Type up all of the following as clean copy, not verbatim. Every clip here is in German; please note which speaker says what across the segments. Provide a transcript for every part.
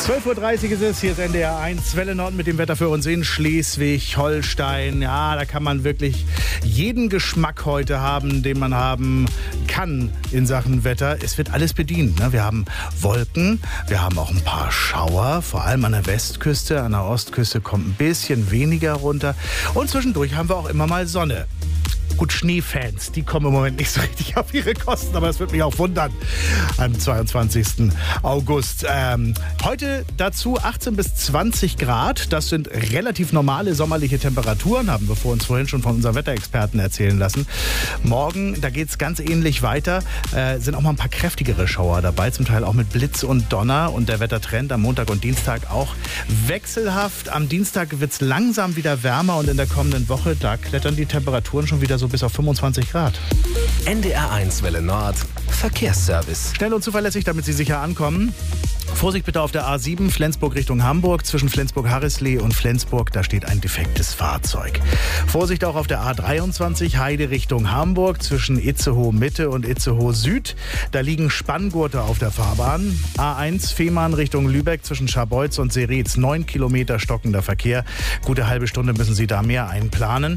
Speaker 1: 12.30 Uhr ist es, hier ist NDR 1, Welle Nord mit dem Wetter für uns in Schleswig-Holstein. Ja, da kann man wirklich jeden Geschmack heute haben, den man haben kann in Sachen Wetter. Es wird alles bedient. Ne? Wir haben Wolken, wir haben auch ein paar Schauer, vor allem an der Westküste, an der Ostküste kommt ein bisschen weniger runter. Und zwischendurch haben wir auch immer mal Sonne. Gut, Schneefans, die kommen im Moment nicht so richtig auf ihre Kosten, aber es wird mich auch wundern am 22. August. Heute dazu 18 bis 20 Grad. Das sind relativ normale sommerliche Temperaturen, haben wir vorhin schon von unserem Wetterexperten erzählen lassen. Morgen, da geht es ganz ähnlich weiter, sind auch mal ein paar kräftigere Schauer dabei, zum Teil auch mit Blitz und Donner. Und der Wettertrend am Montag und Dienstag auch wechselhaft. Am Dienstag wird es langsam wieder wärmer und in der kommenden Woche, da klettern die Temperaturen schon wieder so bis auf 25 Grad.
Speaker 2: NDR 1 Welle Nord, Verkehrsservice.
Speaker 1: Schnell und zuverlässig, damit Sie sicher ankommen. Vorsicht bitte auf der A7 Flensburg Richtung Hamburg. Zwischen Flensburg-Harrisley und Flensburg, da steht ein defektes Fahrzeug. Vorsicht auch auf der A23 Heide Richtung Hamburg. Zwischen Itzehoe Mitte und Itzehoe Süd. Da liegen Spanngurte auf der Fahrbahn. A1 Fehmarn Richtung Lübeck zwischen Scharbeutz und Seretz. 9 Kilometer stockender Verkehr. Gute halbe Stunde müssen Sie da mehr einplanen.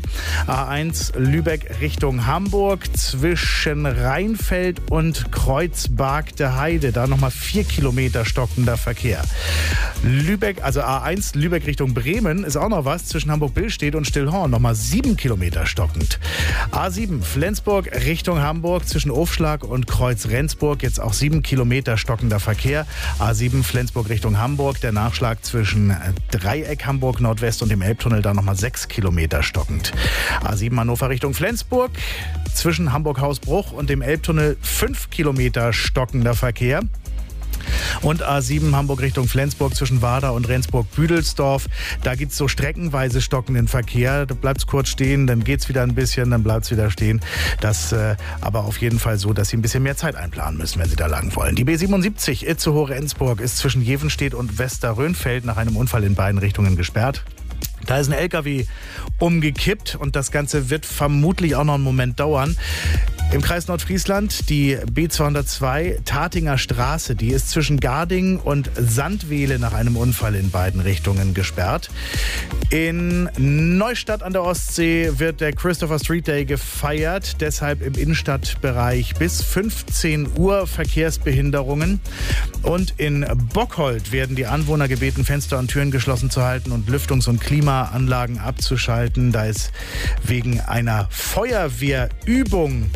Speaker 1: A1 Lübeck Richtung Hamburg. Zwischen Rheinfeld und Kreuzberg der Heide. Da nochmal 4 Kilometer stockender Verkehr. Lübeck, also A1 Lübeck Richtung Bremen ist auch noch was. Zwischen Hamburg-Billstedt und Stillhorn nochmal 7 Kilometer stockend. A7 Flensburg Richtung Hamburg zwischen Ofschlag und Kreuz-Rendsburg jetzt auch 7 Kilometer stockender Verkehr. A7 Flensburg Richtung Hamburg, der Nachschlag zwischen Dreieck Hamburg Nordwest und dem Elbtunnel da nochmal 6 Kilometer stockend. A7 Hannover Richtung Flensburg zwischen Hamburg-Hausbruch und dem Elbtunnel 5 Kilometer stockender Verkehr. Und A7 Hamburg Richtung Flensburg zwischen Warder und Rendsburg-Büdelsdorf. Da gibt es so streckenweise stockenden Verkehr. Da bleibt es kurz stehen, dann geht es wieder ein bisschen, dann bleibt es wieder stehen. Das aber auf jeden Fall so, dass Sie ein bisschen mehr Zeit einplanen müssen, wenn Sie da lang wollen. Die B77 Itzehoe-Rendsburg ist zwischen Jevenstedt und Westerrönfeld nach einem Unfall in beiden Richtungen gesperrt. Da ist ein LKW umgekippt und das Ganze wird vermutlich auch noch einen Moment dauern. Im Kreis Nordfriesland die B202 Tatinger Straße, die ist zwischen Garding und Sandwehle nach einem Unfall in beiden Richtungen gesperrt. In Neustadt an der Ostsee wird der Christopher Street Day gefeiert, deshalb im Innenstadtbereich bis 15 Uhr Verkehrsbehinderungen. Und in Bockhold werden die Anwohner gebeten, Fenster und Türen geschlossen zu halten und Lüftungs- und Klimaanlagen abzuschalten. Da ist wegen einer Feuerwehrübung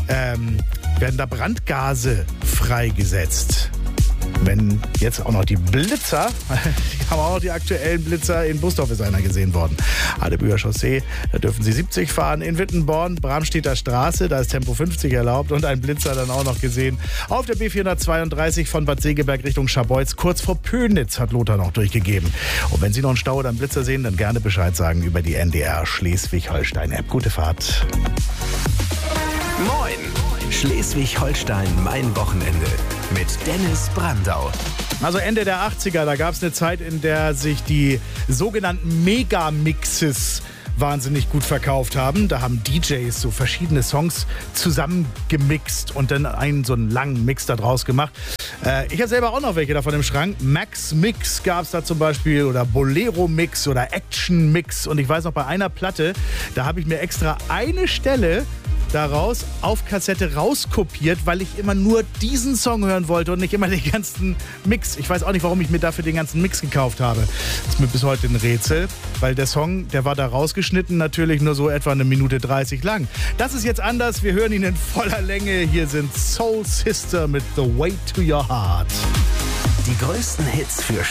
Speaker 1: werden da Brandgase freigesetzt. Wenn jetzt auch noch die Blitzer, haben auch noch die aktuellen Blitzer, in Busdorf ist einer gesehen worden. Adebüher Chaussee, da dürfen Sie 70 fahren. In Wittenborn, Bramstedter Straße, da ist Tempo 50 erlaubt und ein Blitzer dann auch noch gesehen. Auf der B432 von Bad Segeberg Richtung Scharbeutz, kurz vor Pönitz hat Lothar noch durchgegeben. Und wenn Sie noch einen Stau oder einen Blitzer sehen, dann gerne Bescheid sagen über die NDR Schleswig-Holstein-App. Gute Fahrt.
Speaker 2: Moin! Schleswig-Holstein, mein Wochenende. Mit Dennis Brandau.
Speaker 1: Also Ende der 80er, da gab es eine Zeit, in der sich die sogenannten Megamixes wahnsinnig gut verkauft haben. Da haben DJs so verschiedene Songs zusammengemixt und dann so einen langen Mix da draus gemacht. Ich habe selber auch noch welche davon im Schrank. Max Mix gab es da zum Beispiel oder Bolero Mix oder Action Mix. Und ich weiß noch, bei einer Platte, da habe ich mir extra eine Stelle daraus auf Kassette rauskopiert, weil ich immer nur diesen Song hören wollte und nicht immer den ganzen Mix. Ich weiß auch nicht, warum ich mir dafür den ganzen Mix gekauft habe. Das ist mir bis heute ein Rätsel, weil der Song, der war da rausgeschnitten, natürlich nur so etwa 1 Minute 30 lang. Das ist jetzt anders, wir hören ihn in voller Länge. Hier sind Soul Sister mit The Way to Your Heart.
Speaker 2: Die größten Hits für